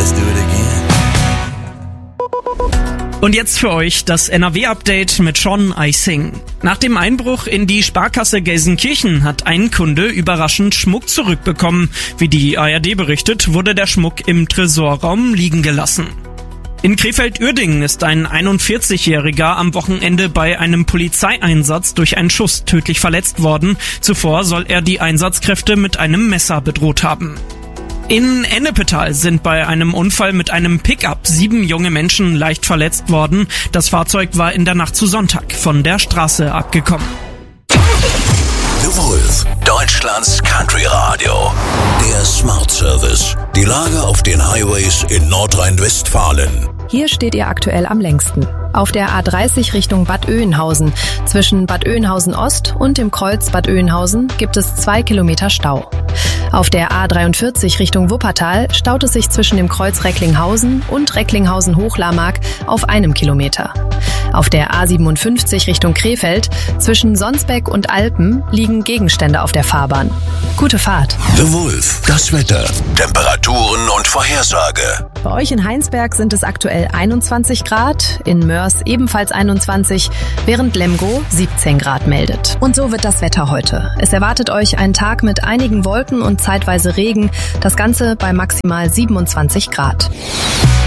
Let's do it again. Und jetzt für euch das NRW-Update mit Sean Eising. Nach dem Einbruch in die Sparkasse Gelsenkirchen hat ein Kunde überraschend Schmuck zurückbekommen. Wie die ARD berichtet, wurde der Schmuck im Tresorraum liegen gelassen. In Krefeld-Uerdingen ist ein 41-Jähriger am Wochenende bei einem Polizeieinsatz durch einen Schuss tödlich verletzt worden. Zuvor soll er die Einsatzkräfte mit einem Messer bedroht haben. In Ennepetal sind bei einem Unfall mit einem Pickup 7 junge Menschen leicht verletzt worden. Das Fahrzeug war in der Nacht zu Sonntag von der Straße abgekommen. The Wolf, Deutschlands Country Radio. Der Smart Service. Die Lage auf den Highways in Nordrhein-Westfalen. Hier steht ihr aktuell am längsten. Auf der A30 Richtung Bad Oeynhausen. Zwischen Bad Oeynhausen Ost und dem Kreuz Bad Oeynhausen gibt es 2 Kilometer Stau. Auf der A43 Richtung Wuppertal staut es sich zwischen dem Kreuz Recklinghausen und Recklinghausen-Hochlarmark auf 1 Kilometer. Auf der A57 Richtung Krefeld zwischen Sonsbeck und Alpen liegen Gegenstände auf der Fahrbahn. Gute Fahrt. The Wolf, das Wetter, Temperaturen und Vorhersage. Bei euch in Heinsberg sind es aktuell 21 Grad, in Mörs ebenfalls 21, während Lemgo 17 Grad meldet. Und so wird das Wetter heute. Es erwartet euch ein Tag mit einigen Wolken und zeitweise Regen, das Ganze bei maximal 27 Grad.